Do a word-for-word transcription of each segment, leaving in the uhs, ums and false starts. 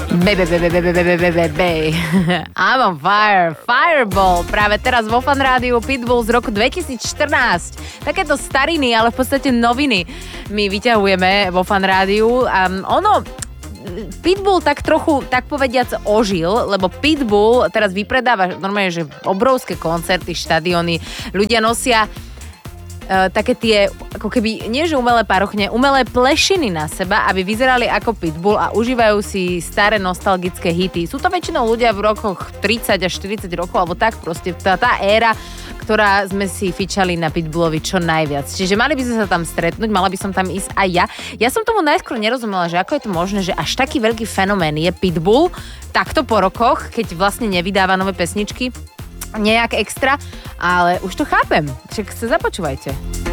Baby, baby, baby, baby, baby, baby. I'm on fire. Fireball. Práve teraz vo Fan Rádiu Pitbull z roku dvetisícštrnásť. Takéto stariny, ale v podstate noviny my vyťahujeme vo Fan Rádiu. Um, ono... Pitbull tak trochu, tak povediac, ožil, lebo Pitbull teraz vypredáva normálne, že obrovské koncerty, štadióny. Ľudia nosia uh, také tie, ako keby, nie že umelé parochne, umelé plešiny na seba, aby vyzerali ako Pitbull a užívajú si staré nostalgické hity. Sú to väčšinou ľudia v rokoch tridsať až štyridsať rokov, alebo tak proste, tá, tá éra, ktorá sme si fičali na Pitbullovi čo najviac. Čiže mali by sme sa tam stretnúť, mala by som tam ísť aj ja. Ja som tomu najskôr nerozumela, že ako je to možné, že až taký veľký fenomén je Pitbull takto po rokoch, keď vlastne nevydáva nové pesničky nejak extra, ale už to chápem. Však sa započúvajte.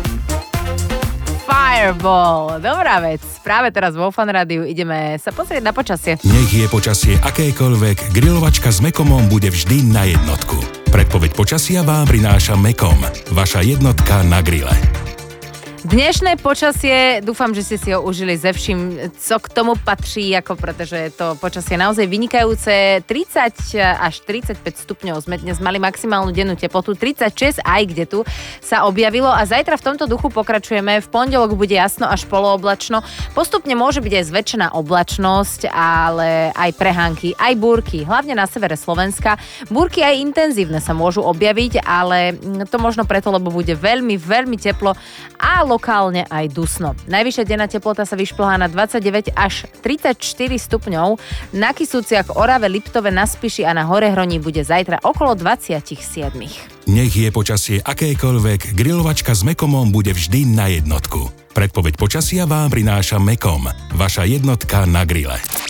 Fireball, dobrá vec. Práve teraz vo Fan Rádiu ideme sa pozrieť na počasie. Nech je počasie akékoľvek, grilovačka s Mekomom bude vždy na jednotku. Predpoveď počasia vám prináša Mekom, vaša jednotka na grille. Dnešné počasie, dúfam, že ste si ho užili ze vším, co k tomu patrí, ako pretože je to počasie naozaj vynikajúce. tridsať až tridsaťpäť stupňov sme dnes mali maximálnu dennú teplotu, tridsaťšesť aj kde tu sa objavilo a zajtra v tomto duchu pokračujeme. V pondelok bude jasno až polooblačno. Postupne môže byť aj zväčšená oblačnosť, ale aj prehánky, aj búrky, hlavne na severe Slovenska. Búrky aj intenzívne sa môžu objaviť, ale to možno preto, lebo bude veľmi, veľmi teplo a lokálne aj dusno. Najvyššia denná teplota sa vyšplhá na dvadsaťdeväť až tridsaťštyri stupňov. Na Kisúciach, Orave, Liptove, na Spiši a na Horehroní bude zajtra okolo dvadsaťsedem. Nech je počasie akékoľvek, grilovačka s Mekomom bude vždy na jednotku. Predpoveď počasia vám prináša Mekom, vaša jednotka na grille.